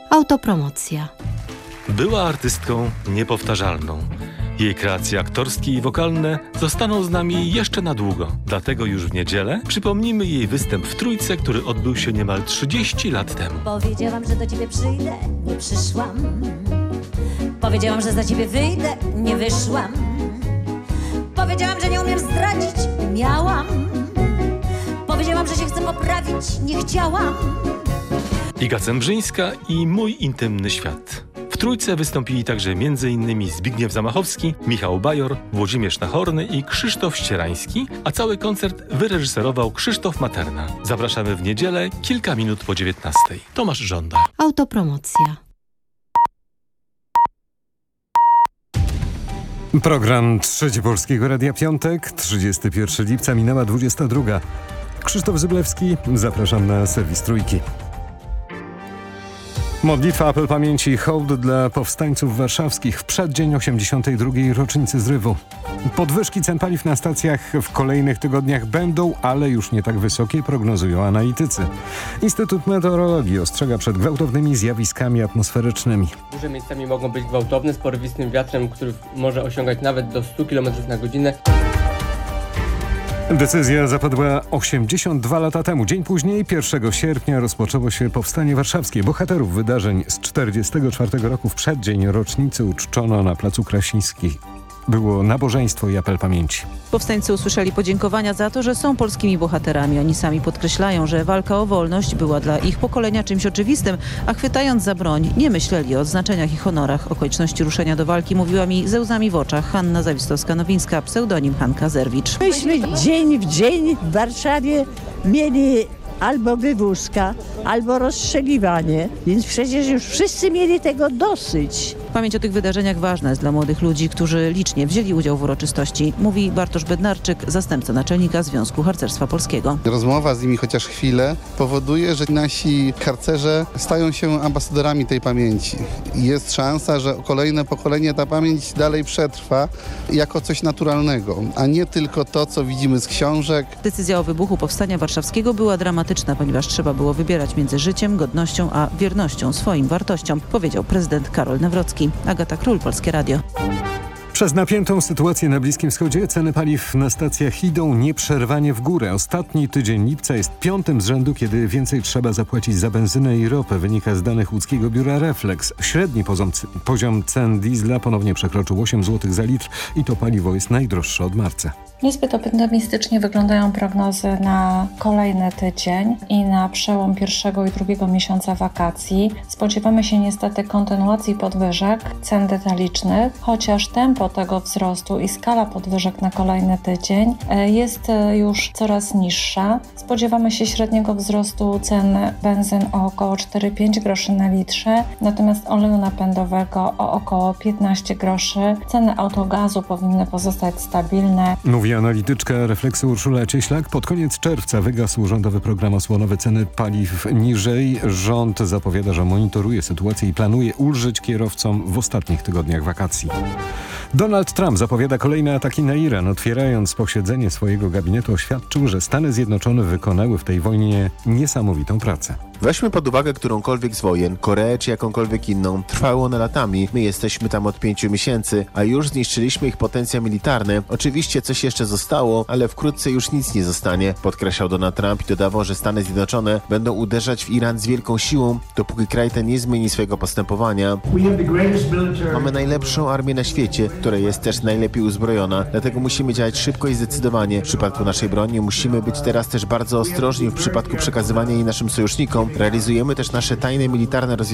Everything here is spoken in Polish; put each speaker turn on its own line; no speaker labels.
Autopromocja.
Była artystką niepowtarzalną. Jej kreacje aktorskie i wokalne zostaną z nami jeszcze na długo. Dlatego już w niedzielę przypomnimy jej występ w Trójce, który odbył się niemal 30 lat temu.
Powiedziałam, że do ciebie przyjdę, nie przyszłam. Powiedziałam, że za ciebie wyjdę, nie wyszłam. Powiedziałam, że nie umiem zdradzić, miałam. Powiedziałam, że się chcę poprawić, nie chciałam.
Iga Cembrzyńska i Mój intymny świat. W Trójce wystąpili także m.in. Zbigniew Zamachowski, Michał Bajor, Włodzimierz Nachorny i Krzysztof Ścierański, a cały koncert wyreżyserował Krzysztof Materna. Zapraszamy w niedzielę, kilka minut po 19. Tomasz Żąda.
Autopromocja.
Program Trzeci Polskiego Radia Piątek, 31 lipca, minęła 22. Krzysztof Zyblewski, zapraszam na serwis Trójki. Modlitwa apel pamięci i hołd dla powstańców warszawskich w przeddzień 82. rocznicy zrywu. Podwyżki cen paliw na stacjach w kolejnych tygodniach będą, ale już nie tak wysokie, prognozują analitycy. Instytut Meteorologii ostrzega przed gwałtownymi zjawiskami atmosferycznymi.
Burze miejscami mogą być gwałtowne, z porywistym wiatrem, który może osiągać nawet do 100 km na godzinę.
Decyzja zapadła 82 lata temu. Dzień później, 1 sierpnia, rozpoczęło się Powstanie Warszawskie. Bohaterów wydarzeń z 1944 roku w przeddzień rocznicy uczczono na Placu Krasiński. Było nabożeństwo i apel pamięci.
Powstańcy usłyszeli podziękowania za to, że są polskimi bohaterami. Oni sami podkreślają, że walka o wolność była dla ich pokolenia czymś oczywistym, a chwytając za broń nie myśleli o odznaczeniach i honorach. Okoliczności ruszenia do walki mówiła mi ze łzami w oczach Hanna Zawistowska-Nowińska, pseudonim Hanka Zerwicz.
Myśmy dzień w dzień w Warszawie mieli albo wywózka, albo rozstrzeliwanie, więc przecież już wszyscy mieli tego dosyć.
Pamięć o tych wydarzeniach ważna jest dla młodych ludzi, którzy licznie wzięli udział w uroczystości, mówi Bartosz Bednarczyk, zastępca naczelnika Związku Harcerstwa Polskiego.
Rozmowa z nimi chociaż chwilę powoduje, że nasi harcerze stają się ambasadorami tej pamięci. Jest szansa, że kolejne pokolenie ta pamięć dalej przetrwa jako coś naturalnego, a nie tylko to, co widzimy z książek.
Decyzja o wybuchu Powstania Warszawskiego była dramatyczna, ponieważ trzeba było wybierać między życiem, godnością a wiernością swoim wartościom, powiedział prezydent Karol Nawrocki. Agata Król, Polskie Radio.
Przez napiętą sytuację na Bliskim Wschodzie ceny paliw na stacjach idą nieprzerwanie w górę. Ostatni tydzień lipca jest 5. z rzędu, kiedy więcej trzeba zapłacić za benzynę i ropę, wynika z danych łódzkiego biura Reflex. Średni poziom cen diesla ponownie przekroczył 8 zł za litr i to paliwo jest najdroższe od marca.
Niezbyt optymistycznie wyglądają prognozy na kolejny tydzień i na przełom pierwszego i drugiego miesiąca wakacji. Spodziewamy się niestety kontynuacji podwyżek cen detalicznych, chociaż tempo tego wzrostu i skala podwyżek na kolejny tydzień jest już coraz niższa. Spodziewamy się średniego wzrostu cen benzyn o około 4-5 groszy na litrze, natomiast oleju napędowego o około 15 groszy. Ceny autogazu powinny pozostać stabilne.
Mówi analityczka Refleksu Urszula Cieślak. Pod koniec czerwca wygasł rządowy program osłonowy, ceny paliw niżej. Rząd zapowiada, że monitoruje sytuację i planuje ulżyć kierowcom w ostatnich tygodniach wakacji. Donald Trump zapowiada kolejne ataki na Iran. Otwierając posiedzenie swojego gabinetu oświadczył, że Stany Zjednoczone wykonały w tej wojnie niesamowitą pracę.
Weźmy pod uwagę którąkolwiek z wojen, Koreę czy jakąkolwiek inną. Trwały one latami. My jesteśmy tam od 5 miesięcy, a już zniszczyliśmy ich potencjał militarny. Oczywiście coś jeszcze zostało, ale wkrótce już nic nie zostanie, podkreślał Donald Trump i dodawał, że Stany Zjednoczone będą uderzać w Iran z wielką siłą, dopóki kraj ten nie zmieni swojego postępowania. Mamy najlepszą armię na świecie, która jest też najlepiej uzbrojona, dlatego musimy działać szybko i zdecydowanie. W przypadku naszej broni musimy być teraz też bardzo ostrożni w przypadku przekazywania jej naszym sojusznikom. Realizujemy też nasze tajne militarne rozwiązania